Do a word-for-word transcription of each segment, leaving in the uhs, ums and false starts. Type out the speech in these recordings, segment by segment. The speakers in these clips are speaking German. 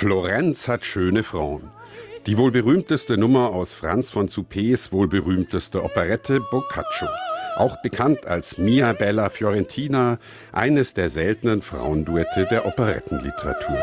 Florenz hat schöne Frauen. Die wohl berühmteste Nummer aus Franz von Suppés wohl berühmteste Operette Boccaccio. Auch bekannt als Mia Bella Fiorentina, eines der seltenen Frauenduette der Operettenliteratur.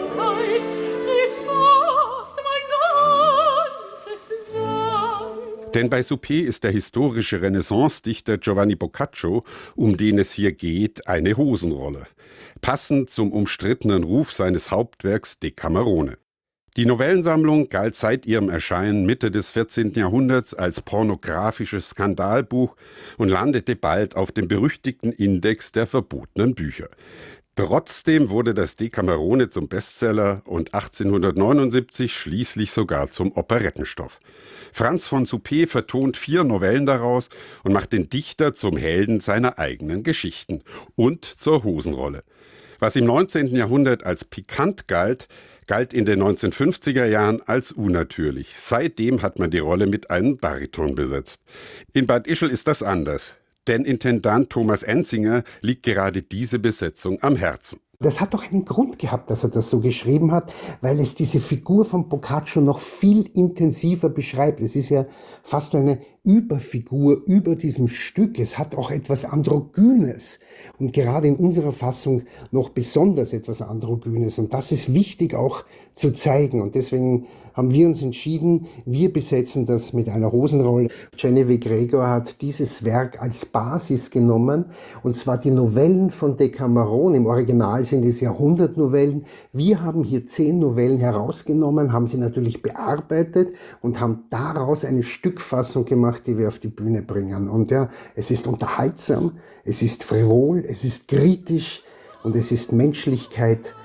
Denn bei Suppé ist der historische Renaissance-Dichter Giovanni Boccaccio, um den es hier geht, eine Hosenrolle. Passend zum umstrittenen Ruf seines Hauptwerks Decamerone. Die Novellensammlung galt seit ihrem Erscheinen Mitte des vierzehnten Jahrhunderts als pornografisches Skandalbuch und landete bald auf dem berüchtigten Index der verbotenen Bücher. Trotzdem wurde das Decamerone zum Bestseller und achtzehnhundertneunundsiebzig schließlich sogar zum Operettenstoff. Franz von Suppé vertont vier Novellen daraus und macht den Dichter zum Helden seiner eigenen Geschichten und zur Hosenrolle. Was im neunzehnten Jahrhundert als pikant galt, galt in den neunzehnhundertfünfziger Jahren als unnatürlich. Seitdem hat man die Rolle mit einem Bariton besetzt. In Bad Ischl ist das anders. Denn Intendant Thomas Enzinger liegt gerade diese Besetzung am Herzen. Das hat doch einen Grund gehabt, dass er das so geschrieben hat, weil es diese Figur von Boccaccio noch viel intensiver beschreibt. Es ist ja fast eine Überfigur über diesem Stück. Es hat auch etwas Androgynes und gerade in unserer Fassung noch besonders etwas Androgynes. Und das ist wichtig auch zu zeigen. Und deswegen haben wir uns entschieden, wir besetzen das mit einer Hosenrolle. Genevieve Gregor hat dieses Werk als Basis genommen, und zwar die Novellen von Decamerone. Im Original sind es ja hundert Novellen. Wir haben hier zehn Novellen herausgenommen, haben sie natürlich bearbeitet und haben daraus eine Stückfassung gemacht, die wir auf die Bühne bringen. Und ja, es ist unterhaltsam, es ist frivol, es ist kritisch und es ist Menschlichkeit